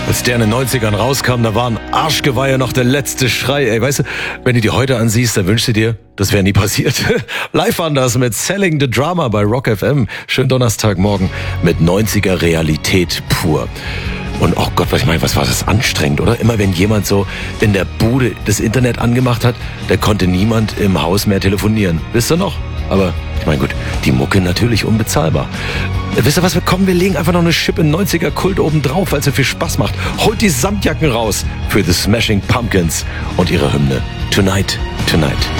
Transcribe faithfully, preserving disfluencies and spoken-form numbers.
Als der in den neunzigern rauskam, da war ein Arschgeweihe noch der letzte Schrei. Ey, weißt du, wenn du die heute ansiehst, dann wünschst du dir, das wäre nie passiert. Live anders mit Selling the Drama bei Rock F M. Schönen Donnerstagmorgen mit neunziger Realität pur. Und oh Gott, was ich meine, was war das anstrengend, oder? Immer wenn jemand so in der Bude das Internet angemacht hat, da konnte niemand im Haus mehr telefonieren. Wisst ihr noch? Aber ich meine, gut, die Mucke natürlich unbezahlbar. Wisst ihr was, wir kommen, wir legen einfach noch eine Schippe neunziger Kult oben drauf, weil es so viel Spaß macht. Holt die Samtjacken raus für The Smashing Pumpkins und ihre Hymne Tonight, Tonight.